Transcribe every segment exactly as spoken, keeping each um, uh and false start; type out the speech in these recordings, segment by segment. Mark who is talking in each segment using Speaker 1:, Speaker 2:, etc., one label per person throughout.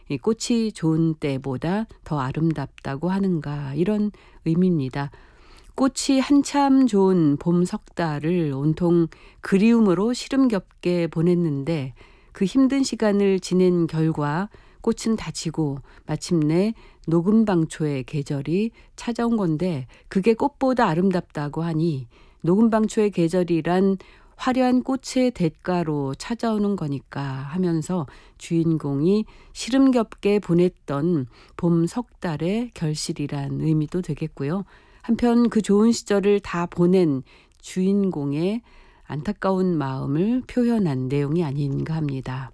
Speaker 1: 이 꽃이 좋은 때보다 더 아름답다고 하는가, 이런 의미입니다. 꽃이 한참 좋은 봄 석 달을 온통 그리움으로 시름겹게 보냈는데 그 힘든 시간을 지낸 결과 꽃은 다지고 마침내 녹음방초의 계절이 찾아온 건데, 그게 꽃보다 아름답다고 하니 녹음방초의 계절이란 화려한 꽃의 대가로 찾아오는 거니까 하면서 주인공이 시름겹게 보냈던 봄 석 달의 결실이란 의미도 되겠고요. 한편 그 좋은 시절을 다 보낸 주인공의 안타까운 마음을 표현한 내용이 아닌가 합니다.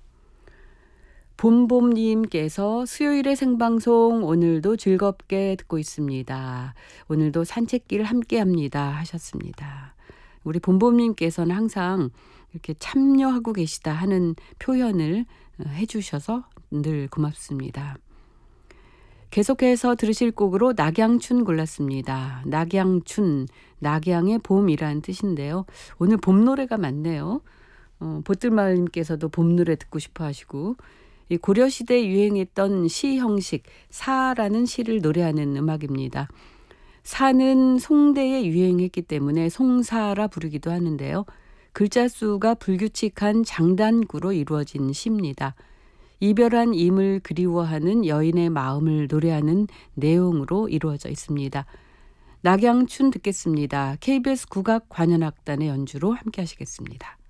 Speaker 1: 봄봄님께서 수요일의 생방송 오늘도 즐겁게 듣고 있습니다. 오늘도 산책길 함께합니다 하셨습니다. 우리 봄봄님께서는 항상 이렇게 참여하고 계시다 하는 표현을 해주셔서 늘 고맙습니다. 계속해서 들으실 곡으로 낙양춘 골랐습니다. 낙양춘, 낙양의 봄이라는 뜻인데요. 오늘 봄 노래가 많네요. 어, 보뜰마을님께서도 봄 노래 듣고 싶어 하시고, 이 고려시대에 유행했던 시 형식, 사라는 시를 노래하는 음악입니다. 사는 송대에 유행했기 때문에 송사라 부르기도 하는데요. 글자 수가 불규칙한 장단구로 이루어진 시입니다. 이별한 임을 그리워하는 여인의 마음을 노래하는 내용으로 이루어져 있습니다. 낙양춘 듣겠습니다. 케이비에스 국악관현악단의 연주로 함께 하시겠습니다.